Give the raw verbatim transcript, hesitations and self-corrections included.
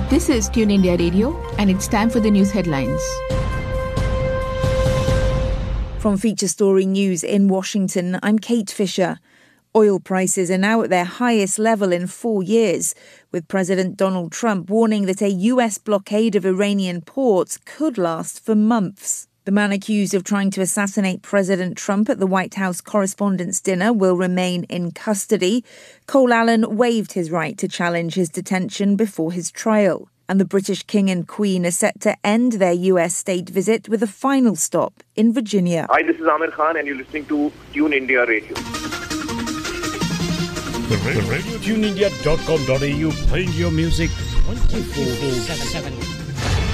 This is Tune India Radio, and it's time for the news headlines. From Feature Story News in Washington, I'm Kate Fisher. Oil prices are now at their highest level in four years, with President Donald Trump warning that a U S blockade of Iranian ports could last for months. The man accused of trying to assassinate President Trump at the White House Correspondents' Dinner will remain in custody. Cole Allen waived his right to challenge his detention before his trial. And the British King and Queen are set to end their U S state visit with a final stop in Virginia. Hi, this is Amir Khan and you're listening to Tune India Radio. The radio, radio tune india dot com dot a u, playing your music twenty-four seven.